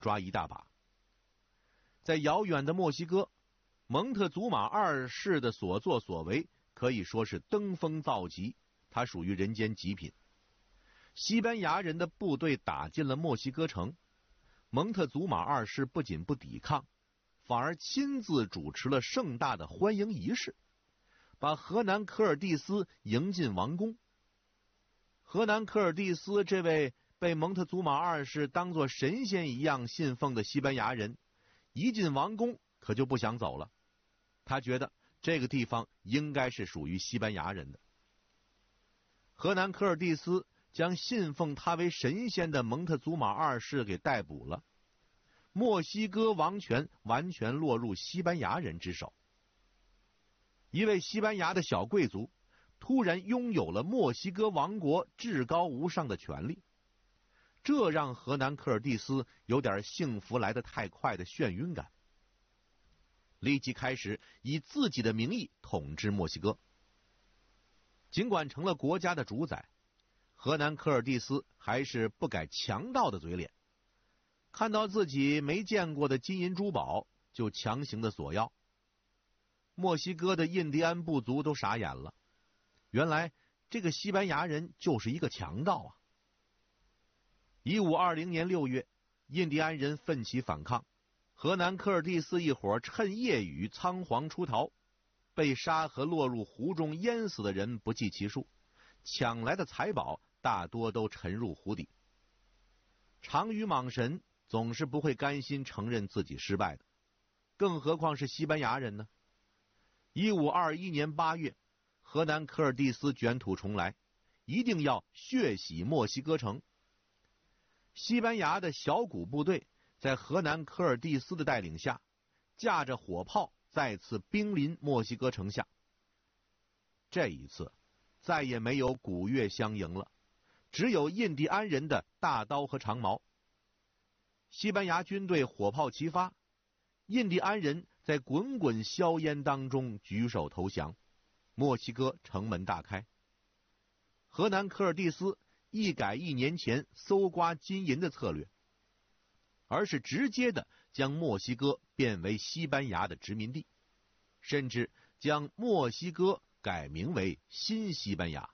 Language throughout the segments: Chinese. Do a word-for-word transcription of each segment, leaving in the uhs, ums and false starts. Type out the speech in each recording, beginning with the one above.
抓一大把。在遥远的墨西哥，蒙特祖马二世的所作所为可以说是登峰造极，他属于人间极品。西班牙人的部队打进了墨西哥城，蒙特祖马二世不仅不抵抗，反而亲自主持了盛大的欢迎仪式，把荷南科尔蒂斯迎进王宫。荷南科尔蒂斯这位被蒙特祖马二世当作神仙一样信奉的西班牙人，一进王宫可就不想走了，他觉得这个地方应该是属于西班牙人的。荷南科尔蒂斯将信奉他为神仙的蒙特祖马二世给逮捕了，墨西哥王权完全落入西班牙人之手。一位西班牙的小贵族突然拥有了墨西哥王国至高无上的权力，这让荷南科尔蒂斯有点幸福来得太快的眩晕感，立即开始以自己的名义统治墨西哥。尽管成了国家的主宰，荷南科尔蒂斯还是不改强盗的嘴脸，看到自己没见过的金银珠宝就强行的索要。墨西哥的印第安部族都傻眼了，原来这个西班牙人就是一个强盗啊！一五二零年六月，印第安人奋起反抗，荷南科尔蒂斯一伙趁夜雨仓皇出逃，被杀和落入湖中淹死的人不计其数，抢来的财宝大多都沉入湖底。长羽蟒神总是不会甘心承认自己失败的，更何况是西班牙人呢？一五二一年八月，荷南科尔蒂斯卷土重来，一定要血洗墨西哥城。西班牙的小股部队在荷南科尔蒂斯的带领下，架着火炮再次兵临墨西哥城下。这一次再也没有鼓乐相迎了，只有印第安人的大刀和长矛。西班牙军队火炮齐发，印第安人在滚滚硝烟当中举手投降，墨西哥城门大开。荷南科尔蒂斯一改一年前搜刮金银的策略，而是直接的将墨西哥变为西班牙的殖民地，甚至将墨西哥改名为新西班牙。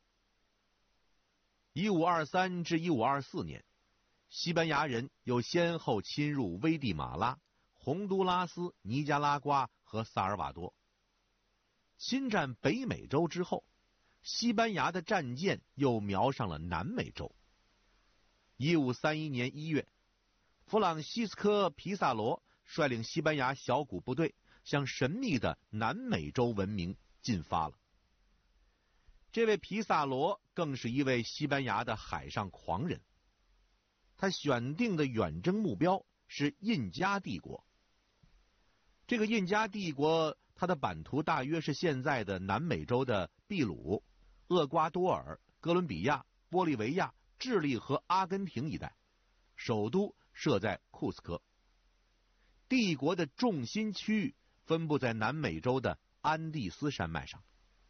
一五二三至一五二四年，西班牙人又先后侵入危地马拉、洪都拉斯、尼加拉瓜和萨尔瓦多。侵占北美洲之后，西班牙的战舰又瞄上了南美洲。一五三一年一月，弗朗西斯科·皮萨罗率领西班牙小股部队向神秘的南美洲文明进发了。这位皮萨罗更是一位西班牙的海上狂人，他选定的远征目标是印加帝国。这个印加帝国，它的版图大约是现在的南美洲的秘鲁、厄瓜多尔、哥伦比亚、玻利维亚、智利和阿根廷一带，首都设在库斯科。帝国的重心区域分布在南美洲的安第斯山脉上。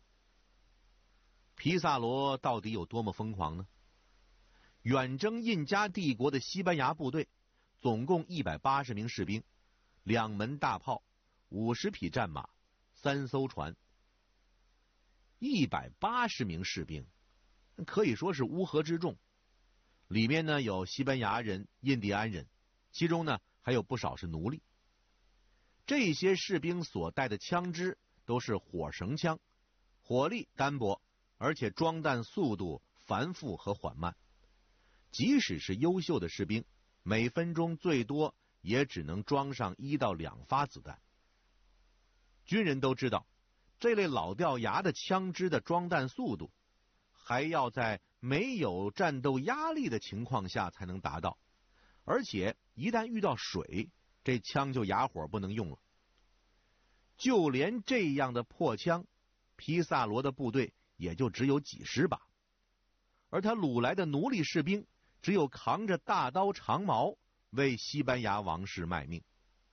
皮萨罗到底有多么疯狂呢？远征印加帝国的西班牙部队总共一百八十名士兵，两门大炮，五十匹战马，三艘船。一百八十名士兵，可以说是乌合之众。里面呢有西班牙人、印第安人，其中呢还有不少是奴隶。这些士兵所带的枪支都是火绳枪，火力单薄，而且装弹速度繁复和缓慢。即使是优秀的士兵，每分钟最多也只能装上一到两发子弹。军人都知道，这类老掉牙的枪支的装弹速度，还要在没有战斗压力的情况下才能达到，而且一旦遇到水，这枪就哑火不能用了。就连这样的破枪，皮萨罗的部队也就只有几十把，而他掳来的奴隶士兵只有扛着大刀长矛为西班牙王室卖命。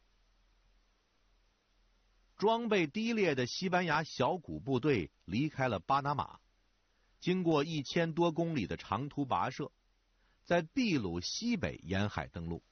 装备低劣的西班牙小股部队离开了巴拿马，经过一千多公里的长途跋涉，在秘鲁西北沿海登陆。